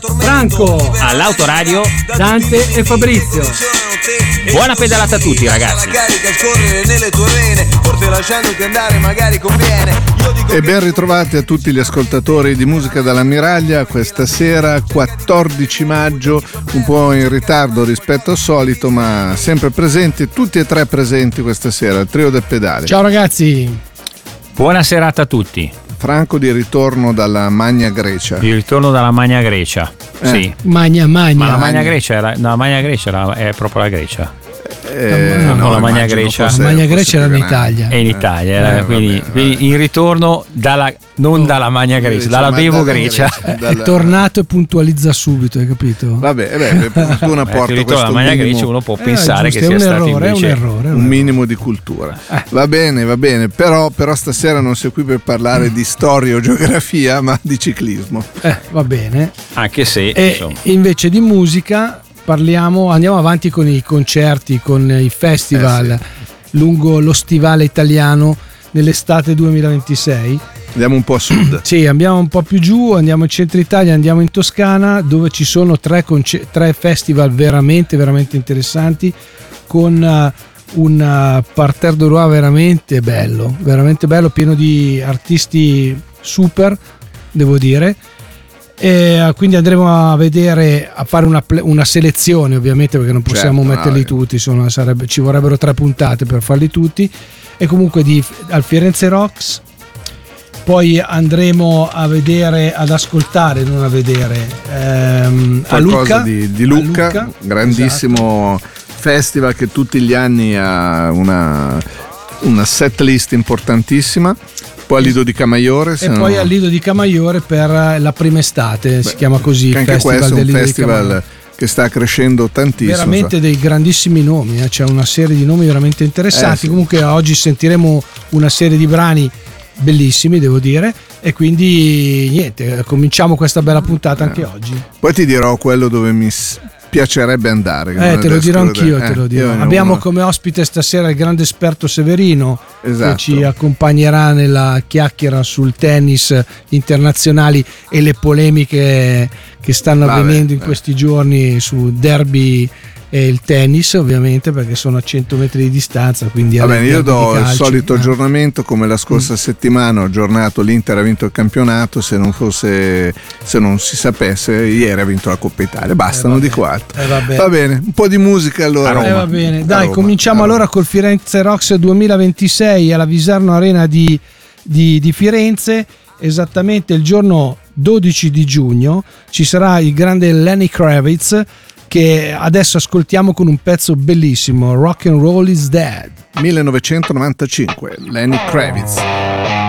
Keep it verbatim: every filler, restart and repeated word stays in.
Franco, all'autoradio Dante e Fabrizio. Buona pedalata a tutti, ragazzi. E ben ritrovati a tutti gli ascoltatori di Musica dalla Miraglia. Questa sera quattordici maggio, un po' in ritardo rispetto al solito, ma sempre presenti, tutti e tre presenti questa sera, il trio del pedale. Ciao ragazzi. Buona serata a tutti. Franco di ritorno dalla Magna Grecia. Di ritorno dalla Magna Grecia. Eh. Sì. Magna Magna. Ma la Magna Grecia era, no, la Magna Grecia era, è proprio la Grecia. Eh, no, no, la Magna immagino Grecia. fosse- La Magna fosse Grecia era più in grande. Italia. È in Italia, era, Eh, quindi, vabbè, quindi vabbè. in ritorno dalla, non dalla Magna Grecia, Grecia, dalla ma Bevo dalla Grecia. Grecia, È dalla- tornato e puntualizza subito, hai capito? Vabbè, eh beh, per fortuna Beh, porta il ritorno questo alla Magna minimo, Grecia uno può Eh, pensare giusto, che è sia un stato errore, invece è un errore, è un un minimo di cultura. Va bene, va bene, però, però stasera non sei qui per parlare di storia o geografia, ma di ciclismo. Eh, va bene. anche se E insomma, invece di musica parliamo, andiamo avanti con i concerti, con i festival Eh, lungo lo stivale italiano nell'estate duemilaventisei. Andiamo un po' a sud. Sì, andiamo un po' più giù, andiamo in centro Italia, andiamo in Toscana, dove ci sono tre, conce- tre festival veramente, veramente interessanti, con uh, un uh, parterre de roi veramente bello, veramente bello, pieno di artisti super, devo dire. E uh, quindi andremo a vedere, a fare una, ple- una selezione, ovviamente, perché non possiamo Certo, metterli no, tutti, insomma, sarebbe- ci vorrebbero tre puntate per farli tutti. E comunque di, al Firenze Rocks. Poi andremo a vedere, ad ascoltare, non a vedere, ehm, a Qualcosa Lucca, di, di a Lucca, Lucca, grandissimo festival che tutti gli anni ha una, una set list importantissima. Poi a Lido di Camaiore. se E no- poi al Lido di Camaiore per la prima estate, si Beh, chiama così, che il anche festival questo è del un Lido di festival Camaiore. che sta crescendo tantissimo. Veramente dei grandissimi nomi, eh, c'è una serie di nomi veramente interessanti. Eh, sì. Comunque oggi sentiremo una serie di brani bellissimi, devo dire, e quindi niente, cominciamo questa bella puntata anche oggi. Poi ti dirò quello dove mi s- piacerebbe andare. che Eh, non te lo riesco dirò a anch'io, vedere. te lo Eh, dirò. io ne ho Abbiamo uno- come ospite stasera il grande esperto Severino, Esatto. che ci accompagnerà nella chiacchiera sul tennis internazionali e le polemiche che stanno Vabbè, avvenendo in beh. questi giorni su derby e il tennis, ovviamente, perché sono a cento metri di distanza, quindi Va alle bene, io derby di do il calcio. solito Eh. aggiornamento come la scorsa settimana. Ho aggiornato l'Inter ha vinto il campionato, se non fosse se non si sapesse, ieri ha vinto la Coppa Italia. Basta, Eh, non vabbè. dico altro. Eh, vabbè. Va bene, un po' di musica allora. A Roma. Eh, va bene, A dai, Roma, cominciamo a Roma. allora col Firenze Rocks duemilaventisei alla Visarno Arena di, di, di Firenze. Esattamente il giorno dodici di giugno ci sarà il grande Lenny Kravitz, che adesso ascoltiamo con un pezzo bellissimo, Rock and Roll is Dead. millenovecentonovantacinque, Lenny Kravitz.